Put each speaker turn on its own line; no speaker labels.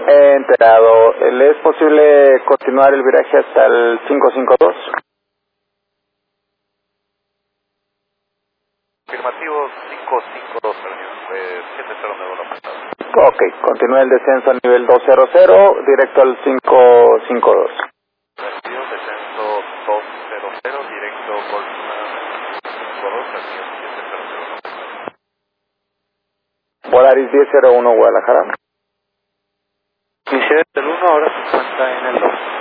Enterado. ¿Le es posible continuar el viraje hasta el 552?
Afirmativo 552, permiso. 709 la pasada.
Ok, continúa el descenso al nivel 200, directo al 552.
Permitido, descenso 200, directo Golf 52, permitido 700.
Volaris 1001 Guadalajara.
Inicié del 1, ahora se encuentra en el 2.